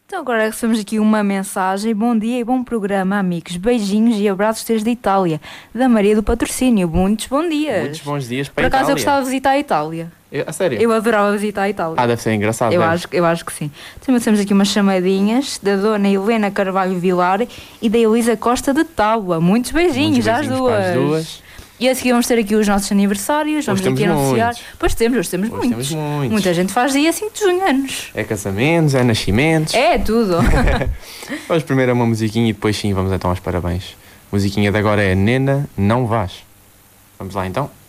Então agora recebemos aqui uma mensagem. Bom dia e bom programa, amigos. Beijinhos e abraços desde a Itália. Da Maria do Patrocínio. Muitos bons dias. Muitos bons dias para Por a acaso Itália. eu gostava de visitar a Itália. A sério? Eu adorava visitar a Itália. Deve ser engraçado. Eu acho que sim. Também temos aqui umas chamadinhas da dona Helena Carvalho Vilar e da Elisa Costa de Tábua. Muitos beijinhos, às para as duas. E a seguir vamos ter aqui os nossos aniversários. Vamos aqui anunciar. Muitos. Pois temos, hoje temos muitos. Muita gente faz dia 5 de junho anos. É casamentos, é nascimentos. É tudo. Vamos primeiro a uma musiquinha e depois sim vamos então aos parabéns. A musiquinha de agora é Nena, Não Vás. Vamos lá então.